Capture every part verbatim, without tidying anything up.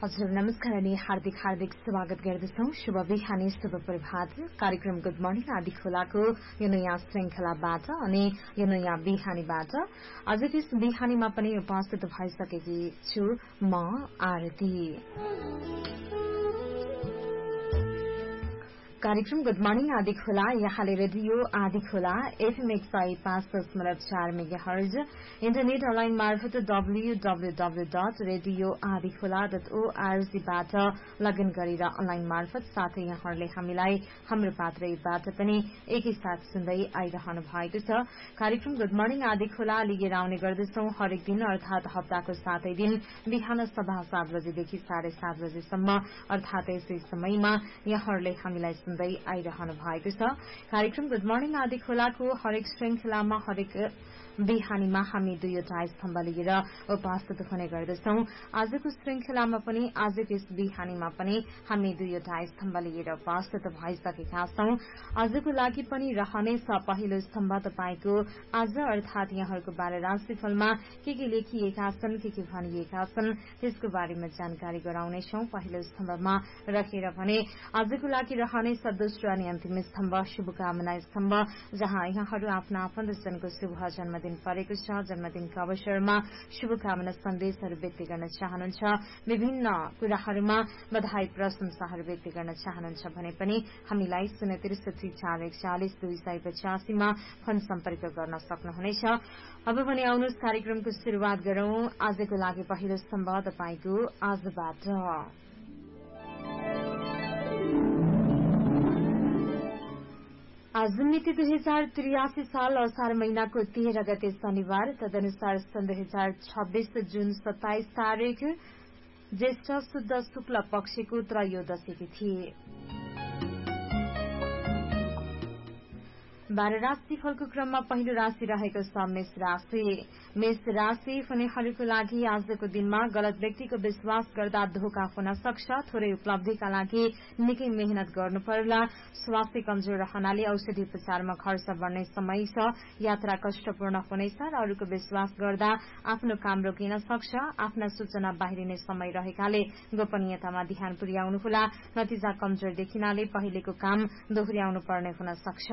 हजुर नमस्कार अनि हार्दिक हार्दिक स्वागत गर्दछौं। शुभ बिहानी, शुभ प्रभात। कार्यक्रम गुड मर्निङ आदि खोलाको यो नयाँ श्रृंखलाबाट अनि यो नयाँ बिहानीबाट आजको यस बिहानीमा पनि उपस्थित भइसकेकी छु म आरती। कार्यक्रम गुड मर्निङ आदि खोला यहाँले रेडियो आदि खोला एफएम एक सय पाँच दशमलव चार मेगाहर्ज इन्टरनेट अनलाइन मार्फत डब्ल्यूडब्ल्यूडब्ल्यू डट रेडियो आदि खोला डट ओआरजीबाट लगइन गरेर अनलाइन मार्फत साथै यहाँहरूले हामीलाई हाम्रो पात्रबाट पनि एकैसाथ सुन्दै आइरहनु भएको छ। कार्यक्रम गुड मर्निङ आदि खोला लिएर आउने गर्दछौं हरेक दिन अर्थात हप्ताको सातै दिन बिहान सभा सात बजेदेखि साढे सात बजेसम्म अर्थात यसै समयमा यहाँहरूले हामीलाई सुन्दै आइरहनु भएको छ। कार्यक्रम गुड मर्निङ आदि खोलाको हरेक श्रृंखलामा हरेक बिहानीमा हामी दुईवटा स्तम्भ लिएर उपस्थित हुने गर्दछौं। आजको श्रृंखलामा पनि आजको यस बिहानीमा पनि हामी दुईवटा स्तम्भ लिएर उपस्थित भइसकेका छौं। आजको लागि पनि रहनेछ पहिलो स्तम्भ तपाईको आज अर्थात यहाँहरूको बारे राशिफलमा के के लेखिएका छन्, के के भनिएका छन् त्यसको बारेमा जानकारी गराउनेछौं। पहिलो स्तम्भमा रहेर भने आजको लागि रहनेछ दोस्रो अनि अन्तिम स्तम्भ शुभकामना स्तम्भ, जहाँ यहाँहरू आफ्ना आफन्तजनको शुभ जन्मदिन परेको छ। जन्मदिनका अवसरमा शुभकामना सन्देशहरू व्यक्त गर्न चाहनुहुन्छ, विभिन्न कुराहरूमा बधाई प्रशंसाहरू व्यक्त गर्न चाहनुहुन्छ भने पनि हामीलाई शून्य त्रिसठी चार एकचालिस दुई सय पचासीमा फोन सम्पर्क गर्न सक्नुहुनेछ। अब भने आउनुहोस् कार्यक्रमको शुरूआत गरौं। आजको लागि पहिलो स्तम्भ तपाईको आजबाट। आज मिति दुई हजार त्रियासी साल असार महिनाको तेह्र गते शनिबार, तदनुसार सन् दुई हजार छब्बीस जुन सत्ताइस तारिक ज्येष्ठ शुद्ध शुक्ल पक्षको त्रयोदशी तिथि। बाह्र राशिफलको क्रममा पहिलो राशि रहेको छ मेष राशि। मेष राशि हुनेहरूको लागि आजको दिनमा गलत व्यक्तिको विश्वास गर्दा धोका हुन सक्छ। थोरै उपलब्धिका लागि निकै मेहनत गर्नु पर्ला। स्वास्थ्य कमजोर रहनाले औषधि उपचारमा खर्च बढ्ने समय छ। यात्रा कष्टपूर्ण हुनेछ र अरूको विश्वास गर्दा आफ्नो काम रोकिन सक्छ। आफ्ना सूचना बाहिरिने समय रहेकाले गोपनीयतामा ध्यान पुर्याउनुहोला। नतिजा कमजोर देखिनाले पहिलेको काम दोहोर्याउनु पर्ने हुन सक्छ।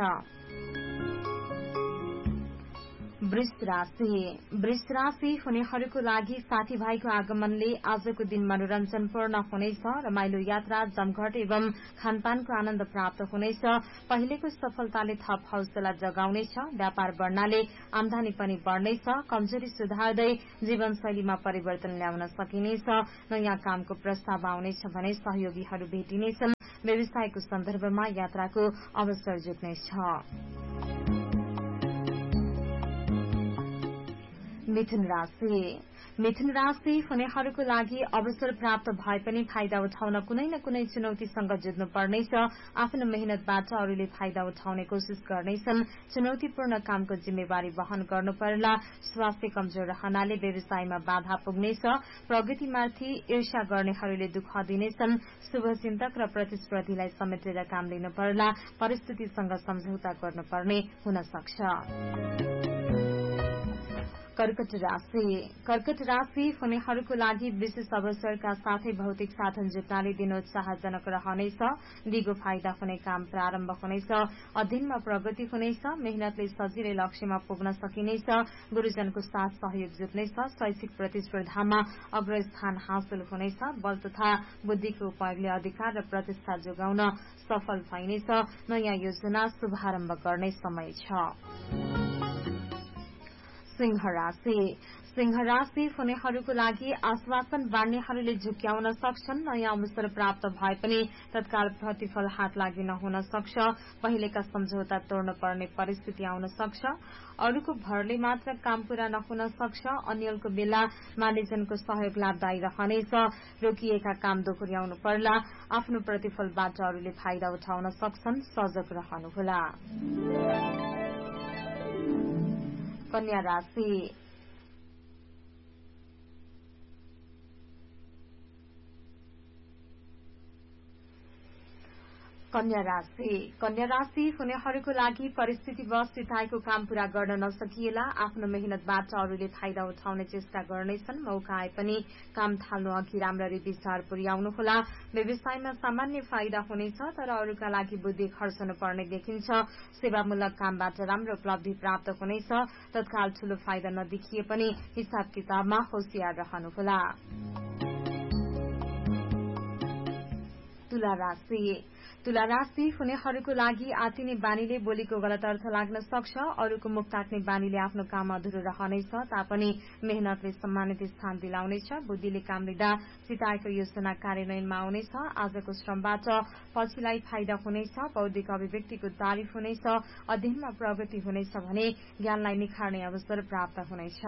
वृष राशि। वृष राशि हुनेहरूको लागि साथीभाइको आगमनले आजको दिन मनोरञ्जनपूर्ण हुनेछ। रमाइलो यात्रा, जमघट एवं खानपानको आनन्द प्राप्त हुनेछ। पहिलेको सफलताले थप हौसला जगाउनेछ। व्यापार बढ्नाले आमदानी पनि बढ्नेछ। कमजोरी सुधार्दै जीवनशैलीमा परिवर्तन ल्याउन सकिनेछ। नयाँ कामको प्रस्ताव आउनेछ भने सहयोगीहरू भेटिनेछन्। व्यवसायको सन्दर्भमा यात्राको अवसर जुट्नेछ। मिथुन राशि। मिथुन राशि हुनेहरूको लागि अवसर प्राप्त भए पनि फाइदा उठाउन कुनै न कुनै चुनौतीसँग जुझ्नु पर्नेछ। आफ्नो मेहनतबाट अरूले फाइदा उठाउने कोशिश गर्नेछन्। चुनौतीपूर्ण कामको जिम्मेवारी वहन गर्नु पर्ला। स्वास्थ्य कमजोर रहनाले व्यवसायमा बाधा पुग्नेछ। प्रगतिमाथि ईर्ष्या गर्नेहरूले दुःख दिनेछन्। शुभचिन्तक र प्रतिस्पर्धीलाई समेटेर काम लिनु पर्ला। परिस्थितिसँग सम्झौता गर्नुपर्ने हुन सक्छ। कर्कट राशि। कर्कट राशि हुनेहरूको लागि विशेष अवसरका साथै भौतिक साधन जुट्नाले दिन उत्साहजनक रहनेछ। दिगो फाइदा हुने काम प्रारम्भ हुनेछ। अध्ययनमा प्रगति हुनेछ। मेहनतले सजिलै लक्ष्यमा पुग्न सकिनेछ। गुरूजनको साथ सहयोग जुट्नेछ। शैक्षिक प्रतिस्पर्धामा अग्रस्थान हासिल हुनेछ। बल तथा बुद्धिको उपयोगले अधिकार र प्रतिष्ठा जोगाउन सफल भइनेछ। नयाँ योजना शुभारम्भ गर्ने समय छ। सिंह राशि। सिंह राशि हुनेहरूको लागि आश्वासन बाँड्नेहरूले झुक्याउन सक्छन्। नयाँ अवसर प्राप्त भए पनि तत्काल प्रतिफल हात लागि नहुन सक्छ। पहिलेका सम्झौता तोड्नु पर्ने परिस्थिति आउन सक्छ। अरूको भरले मात्र काम पूरा नहुन सक्छ। अन्यलको बेला मानिसजनको सहयोग लाभदायी रहनेछ। रोकिएका काम दोहोर्याउनु पर्ला। आफ्नो प्रतिफलबाट अरूले फाइदा उठाउन सक्छन्। सजग रहनुहोला। कन्या राशि। कन्या राशि कन्या राशि हुनेहरूको लागि परिस्थितिवश चिताएको काम पूरा गर्न नसकिएला आफ्नो मेहनतबाट अरूले फाइदा उठाउने चेष्टा गर्नेछन्। मौका आए पनि काम थाल्नु अघि राम्ररी विचार पुर्याउनुहोला। व्यवसायमा सामान्य फाइदा हुनेछ तर अरूका लागि बुद्धि खर्चनु पर्ने देखिन्छ। सेवामूलक कामबाट राम्रो उपलब्धि प्राप्त हुनेछ। तत्काल ठूलो फाइदा नदेखिए पनि हिसाब किताबमा होशियार रहनुहोला। तुला राशि तुला राशि हुनेहरूको लागि आतिने बानीले बोलीको गलत अर्थ लाग्न सक्छ। अरूको मुख ताक्ने बानीले आफ्नो काम अधुरो रहनेछ तापनि मेहनतले सम्मानित स्थान दिलाउनेछ। बुद्धिले काम लिँदा चिताएको योजना कार्यान्वयनमा आउनेछ। आजको श्रमबाट पछिलाई फाइदा हुनेछ। बौद्धिक अभिव्यक्तिको तारिफ हुनेछ। अध्ययनमा प्रगति हुनेछ भने ज्ञानलाई निखार्ने अवसर प्राप्त हुनेछ।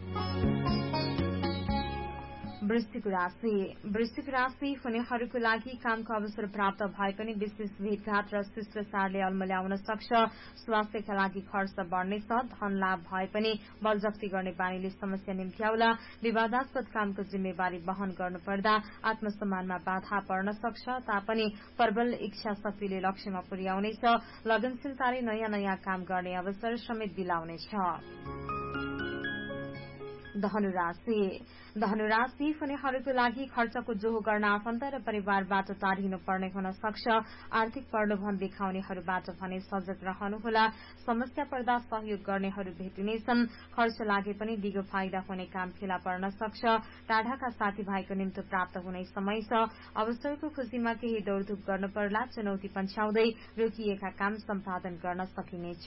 वृश्चिक राशि वृश्चिक राशि हुनेहरूको लागि कामको अवसर प्राप्त भए पनि विशेष भेटघाट र शिष्टाचारले अल्मल्याउन सक्छ। स्वास्थ्यका लागि खर्च बढ्नेछ। धन लाभ भए पनि बलजफ्ती गर्ने बानीले समस्या निम्त्याउला। विवादास्पद कामको जिम्मेवारी वहन गर्नुपर्दा आत्मसम्मानमा बाधा पर्न सक्छ तापनि प्रबल इच्छा शक्तिले लक्ष्यमा पुर्याउनेछ। लगनशीलताले नयाँ नयाँ काम गर्ने अवसर समेत दिलाउनेछ। धनुराशि धनुराशि हुनेहरूको लागि खर्चको जोहो गर्न आफन्त र परिवारबाट टाढिनु पर्ने हुन सक्छ। आर्थिक प्रलोभन देखाउनेहरूबाट भने सजग रहनुहोला। समस्या पर्दा सहयोग गर्नेहरू भेटिनेछन्। खर्च लागे पनि दिगो फाइदा हुने काम फेला पर्न सक्छ। टाढाका साथीभाइको निम्तो प्राप्त हुने समय छ। अवसरको खुशीमा केही दौड़धूप गर्नु पर्ला। चुनौती पन्छाउँदै रोकिएका काम सम्पादन गर्न सकिनेछ।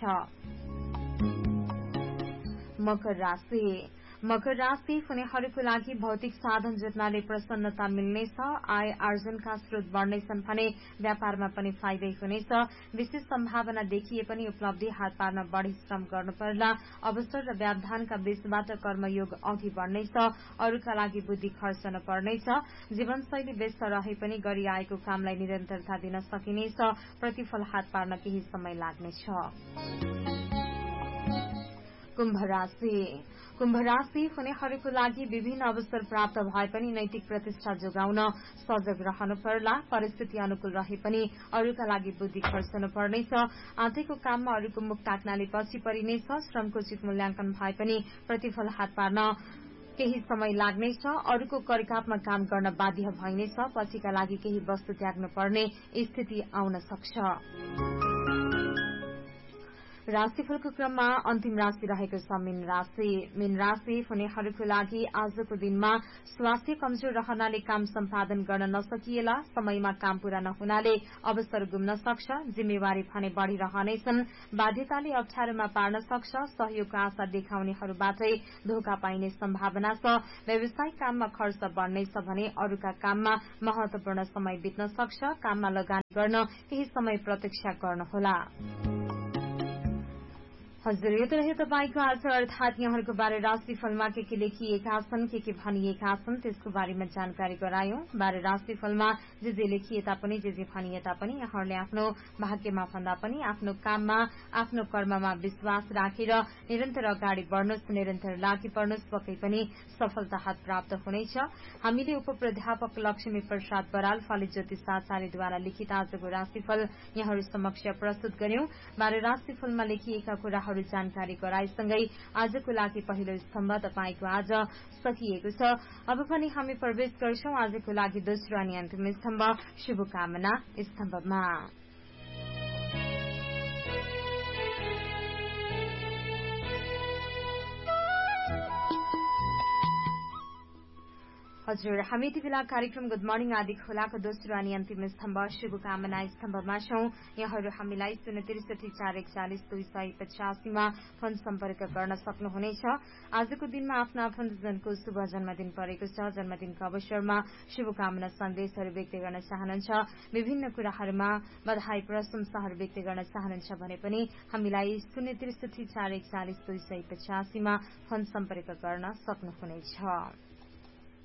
मकर राशि मकर राशि हुनेहरूको लागि भौतिक साधन जुट्नाले प्रसन्नता मिल्नेछ। आय आर्जनका स्रोत बढ्नेछन् भने व्यापारमा पनि फाइदै हुनेछ। विशेष सम्भावना देखिए पनि उपलब्धि हात पार्न बढ़ी श्रम गर्नु पर्ला। अवसर र व्यावधानका बीचबाट कर्मयोग अघि बढ्नेछ। अरूका लागि बुद्धि खर्चन पर्नेछ। जीवनशैली व्यस्त रहे पनि गरिआएको कामलाई निरन्तरता दिन सकिनेछ। प्रतिफल हात पार्न केही समय लाग्नेछ। कुम्भ राशि कुम्भ राशि हुनेहरूको लागि विभिन्न अवसर प्राप्त भए पनि नैतिक प्रतिष्ठा जोगाउन सजग रहनु पर्ला। परिस्थिति अनुकूल रहे पनि अरूका लागि बुद्धि खर्चनु पर्नेछ। आँटेको काममा अरूको मुख ताक्नाले पछि परिनेछ। श्रमको उचित मूल्याङ्कन भए पनि प्रतिफल हात पार्न केही समय लाग्नेछ। अरूको करकापमा काम गर्न बाध्य भइनेछ। पछिका लागि केही वस्तु त्याग्नु पर्ने स्थिति आउन सक्छ। राशिफलको क्रममा अन्तिम राशि रहेको छ मीन राशि मीन राशि हुनेहरूको लागि आजको दिनमा स्वास्थ्य कमजोर रहनाले काम सम्पादन गर्न नसकिएला। समयमा काम पूरा नहुनाले अवसर गुम्न सक्छ। जिम्मेवारी भने बढ़िरहनेछन्। बाध्यताले अप्ठ्यारोमा पार्न सक्छ। सहयोगको आशा देखाउनेहरूबाटै धोका पाइने सम्भावना छ। व्यावसायिक काममा खर्च बढ्नेछ भने अरूका काममा महत्वपूर्ण समय बित्न सक्छ। काममा लगानी गर्न केही समय प्रतीक्षा गर्नुहोला। हजुर यो त रह्यो तपाईको आज अर्थात यहाँहरूको बारे राशिफलमा के के लेखिएका छन् के के भनिएका छन् त्यसको बारेमा जानकारी गरायौं। बारे राशिफलमा जे जे लेखिए तापनि जे जे भनिए तापनि यहाँहरूले आफ्नो भाग्यमा भन्दा पनि आफ्नो काममा आफ्नो कर्ममा विश्वास राखेर निरन्तर अगाडि बढ्नुहोस्। निरन्तर लागि पर्नुहोस्। पक्कै पनि सफलता हात प्राप्त हुनेछ। हामीले उप प्राध्यापक लक्ष्मी प्रसाद बराल फलित ज्योतिष आचार्यद्वारा लिखित आजको राशिफल यहाँहरू समक्ष प्रस्तुत गर्यौं। बारे राशिफलमा लेखिएका कुराहरू जानकारी गराएसँगै आजको लागि पहिलो स्तम्भ तपाईको आज सकिएको छ। अब पनि हामी प्रवेश गर्छौं आजको लागि दोस्रो अनि अन्तिम स्तम्भ शुभकामना स्तम्भमा। हजुर हामी यति बेला कार्यक्रम गुड मर्निङ आदि खोलाको दोस्रो अनि अन्तिम स्तम्भ शुभकामना स्तम्भमा छौं। यहाँहरू हामीलाई शून्य त्रिसठी चार एकचालिस दुई सय पचासीमा फोन सम्पर्क गर्न सक्नुहुनेछ। आजको दिनमा आफ्ना आफन्तजनको शुभ जन्मदिन परेको छ। जन्मदिनको अवसरमा शुभकामना सन्देशहरू व्यक्त गर्न चाहनुहुन्छ। विभिन्न कुराहरूमा बधाई प्रशंसाहरू व्यक्त गर्न चाहनुहुन्छ भने पनि हामीलाई शून्य त्रिसठी चार एकचालिस दुई सय पचासीमा फोन सम्पर्क गर्न सक्नुहुनेछ।